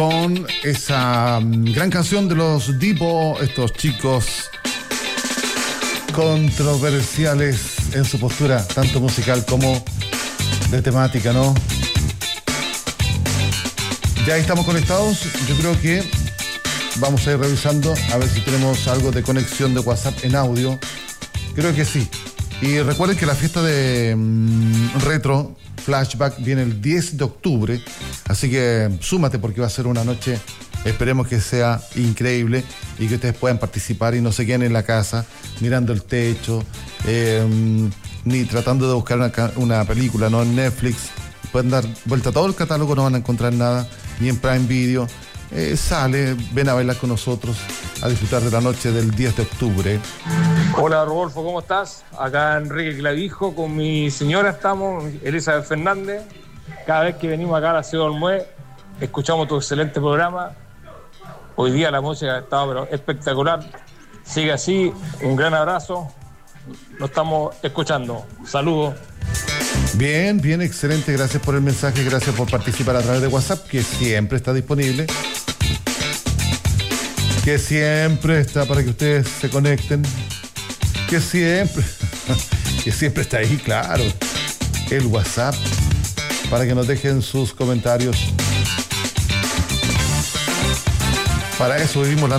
con esa gran canción de los Divo, estos chicos controversiales en su postura, tanto musical como de temática, ¿no? Ya estamos conectados, yo creo que vamos a ir revisando a ver si tenemos algo de conexión de WhatsApp en audio. Creo que sí. Y recuerden que la fiesta de Retro Flashback viene el 10 de octubre, así que súmate porque va a ser una noche, esperemos que sea increíble y que ustedes puedan participar y no se queden en la casa mirando el techo, ni tratando de buscar una película, ¿no? En Netflix pueden dar vuelta a todo el catálogo, no van a encontrar nada, ni en Prime Video. Sale, ven a bailar con nosotros, a disfrutar de la noche del 10 de octubre. Hola Rodolfo, ¿cómo estás? Acá Enrique Clavijo, con mi señora estamos, Elizabeth Fernández. Cada vez que venimos acá a la Ciudad del Mue, escuchamos tu excelente programa. Hoy día la música estaba pero espectacular. Sigue así, un gran abrazo. Lo estamos escuchando. Saludos. Bien, bien, excelente. Gracias por el mensaje, gracias por participar a través de WhatsApp, que siempre está disponible. Que siempre está para que ustedes se conecten. Que siempre está ahí, claro. El WhatsApp, para que nos dejen sus comentarios. Para eso vivimos la